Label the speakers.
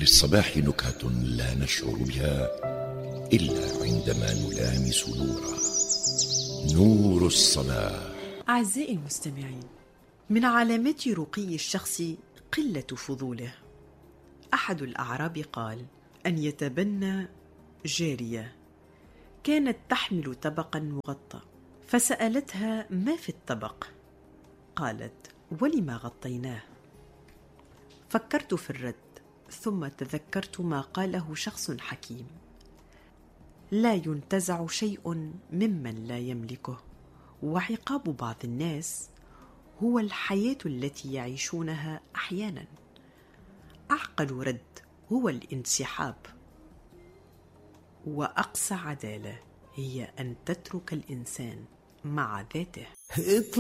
Speaker 1: للصباح نكهة لا نشعر بها إلا عندما نلامس نوره. نور الصباح.
Speaker 2: أعزائي المستمعين، من علامات رقي الشخص قلة فضوله. أحد الأعراب قال أن يتبنى جارية كانت تحمل طبقا مغطى، فسألتها ما في الطبق؟ قالت: ولما غطيناه؟ فكرت في الرد، ثم تذكرت ما قاله شخص حكيم: لا ينتزع شيء ممن لا يملكه، وعقاب بعض الناس هو الحياة التي يعيشونها أحيانا. أعقل رد هو الانسحاب، وأقصى عدالة هي أن تترك الإنسان مع ذاته.